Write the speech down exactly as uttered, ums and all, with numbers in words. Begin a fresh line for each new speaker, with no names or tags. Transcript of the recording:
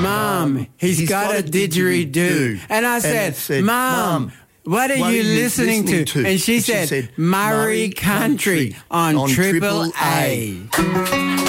Mum, he's, he's got, got a didgeridoo. didgeridoo. And I said, and said Mum, what are what you, are you listening, listening to? to? And she, and said, she said, Murray Country, Country on, on Triple A. A.